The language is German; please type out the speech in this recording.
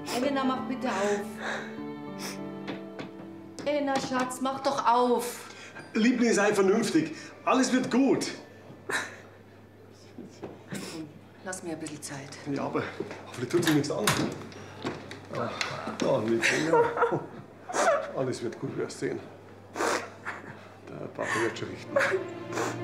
Elena, mach bitte auf. Elena, Schatz, mach doch auf. Liebling, sei vernünftig. Alles wird gut. Lass mir ein bisschen Zeit. Ja, aber hoffentlich tut sich nichts an. Liebling, ja. Alles wird gut, wirst sehen. Der Papa wird schon richten.